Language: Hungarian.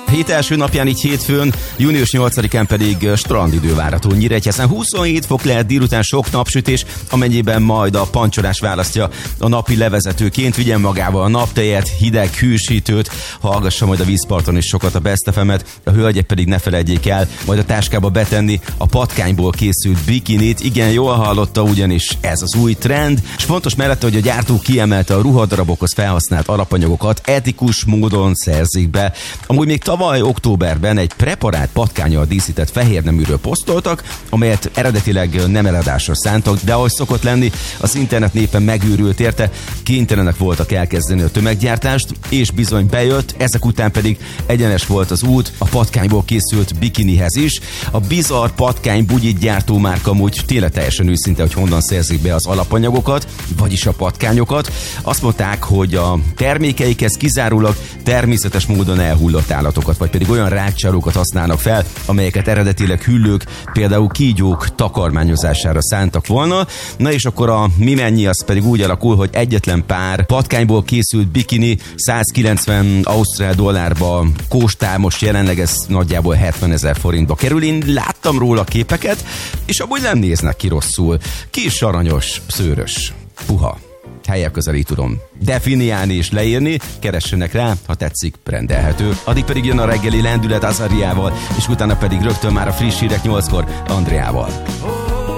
Hét első napján, így hétfőn, június 8-án pedig strandidő várható Nyíregyházán. 27 fok lehet, délután sok napsütés, amennyiben majd a pancsolás választja a napi levezetőként. Vigyen magával a naptejet, hideg hűsítőt, hallgassa majd a vízparton is sokat a Best FM-et, a hölgyek pedig ne felejtjék el majd a táskába betenni a patkányból készült bikinit. Igen, jól hallotta, ugyanis ez az új trend, és fontos mellette, hogy a gyártó kiemelte a ruhadarabokhoz felhasznált alapanyagokat etikus módon szerzik be. Amúgy még tavaly októberben egy preparált patkánnyal díszített fehérneműről posztoltak, amelyet eredetileg nem eladásra szántak, de ahogy szokott lenni, az internet népen megőrült érte, kénytelenek voltak elkezdeni a tömeggyártást, és bizony bejött, ezek után pedig egyenes volt az út a patkányból készült bikinihez is. A bizarr patkány bugyit gyártó márka amúgy tényleg teljesen őszinte, hogy honnan szerzik be az alapanyagokat, vagyis a patkányokat. Azt mondták, hogy a termékeikhez kizárólag természetes módon elhullott állatokat, vagy pedig olyan rákcsálókat használnak fel, amelyeket eredetileg hüllők, például kígyók takarmányozására szántak volna. Na és akkor a mi mennyi az pedig úgy alakul, hogy egyetlen pár patkányból készült bikini 190 ausztrál dollárba kóstál, most jelenleg ez nagyjából 70 000 forintba kerül. Én láttam róla képeket, és amúgy nem néznek ki rosszul. Kis aranyos, szőrös, puha. Helyek közel így tudom definiálni és leírni, keressenek rá, ha tetszik, rendelhető. Addig pedig jön a reggeli lendület Azariával, és utána pedig rögtön már a friss hírek 8-kor Andreával.